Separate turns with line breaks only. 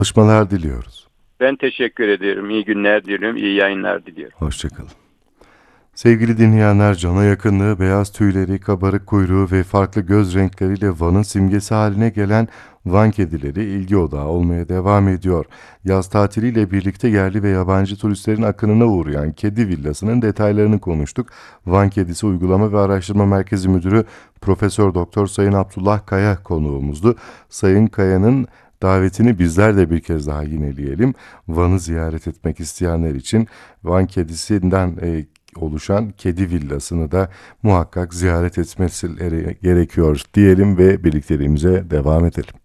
Çalışmalar diliyoruz.
Ben teşekkür ederim. İyi günler diliyorum. İyi yayınlar diliyorum.
Hoşça kalın. Sevgili dinleyenler, cana yakınlığı, beyaz tüyleri, kabarık kuyruğu ve farklı göz renkleriyle Van'ın simgesi haline gelen Van kedileri ilgi odağı olmaya devam ediyor. Yaz tatiliyle birlikte yerli ve yabancı turistlerin akınına uğrayan kedi villasının detaylarını konuştuk. Van Kedisi Uygulama ve Araştırma Merkezi Müdürü Profesör Doktor Sayın Abdullah Kaya konuğumuzdu. Sayın Kaya'nın davetini bizler de bir kez daha yineleyelim. Van'ı ziyaret etmek isteyenler için Van Kedisi'nden oluşan kedi villasını da muhakkak ziyaret etmesi gerekiyor diyelim ve birlikteliğimize devam edelim.